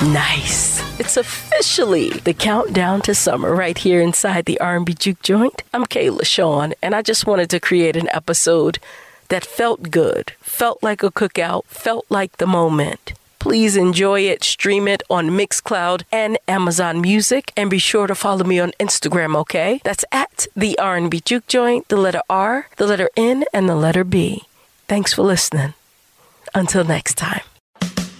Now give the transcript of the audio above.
Nice. It's officially the countdown to summer right here inside the R&B Juke Joint. I'm Kayla Sean, and I just wanted to create an episode that felt good, felt like a cookout, felt like the moment. Please enjoy it, stream it on Mixcloud and Amazon Music, and be sure to follow me on Instagram, okay? That's at the R&B Juke Joint, the letter R, the letter N, and the letter B. Thanks for listening. Until next time.